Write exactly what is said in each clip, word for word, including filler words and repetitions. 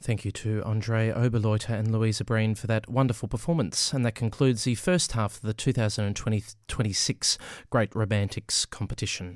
Thank you to Andre Oberleuter and Louisa Breen for that wonderful performance. And that concludes the first half of the two thousand twenty-six Great Romantics competition.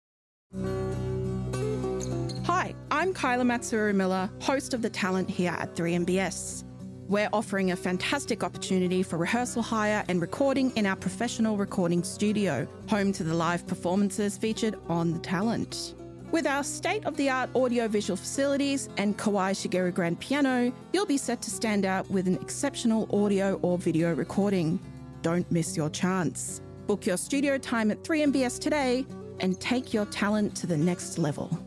Hi, I'm Kyla Matsuru-Miller, host of The Talent here at three M B S. We're offering a fantastic opportunity for rehearsal hire and recording in our professional recording studio, home to the live performances featured on The Talent. With our state-of-the-art audio-visual facilities and Kawai Shigeru grand piano, you'll be set to stand out with an exceptional audio or video recording. Don't miss your chance. Book your studio time at three M B S today and take your talent to the next level.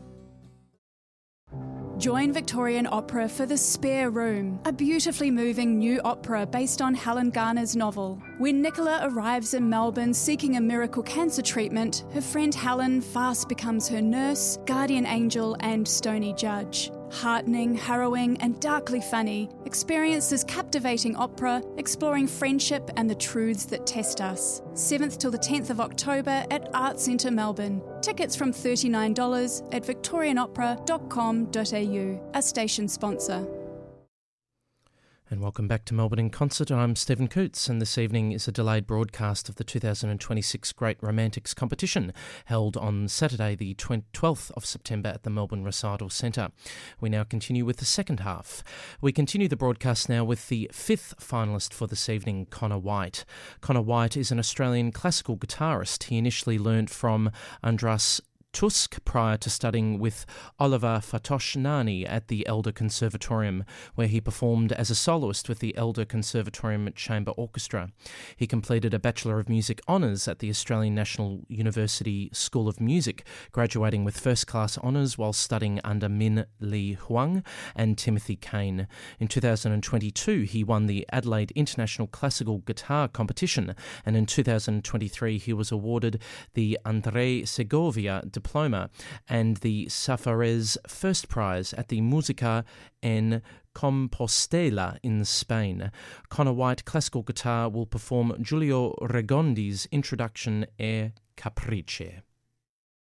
Join Victorian Opera for The Spare Room, a beautifully moving new opera based on Helen Garner's novel. When Nicola arrives in Melbourne seeking a miracle cancer treatment, her friend Helen fast becomes her nurse, guardian angel and stony judge. Heartening, harrowing and darkly funny, experience this captivating opera exploring friendship and the truths that test us. seventh till the tenth of October at Art Centre Melbourne. Tickets from thirty-nine dollars at victorian opera dot com dot a u, a station sponsor. And welcome back to Melbourne in Concert. I'm Stephen Coots, and this evening is a delayed broadcast of the two thousand twenty-six Great Romantics competition held on Saturday the twelfth of September at the Melbourne Recital Centre. We now continue with the second half. We continue the broadcast now with the fifth finalist for this evening, Connor White. Connor White is an Australian classical guitarist. He initially learnt from Andras Tusk prior to studying with Oliver Fatoshnani at the Elder Conservatorium, where he performed as a soloist with the Elder Conservatorium Chamber Orchestra. He completed a Bachelor of Music Honours at the Australian National University School of Music, graduating with first-class honours while studying under Min Li Huang and Timothy Kane. In two thousand twenty-two, he won the Adelaide International Classical Guitar Competition, and in two thousand twenty-three he was awarded the Andrei Segovia Diploma and the Safares First Prize at the Musica en Compostela in Spain. Connor White classical guitar will perform Giulio Regondi's introduction Air Caprice.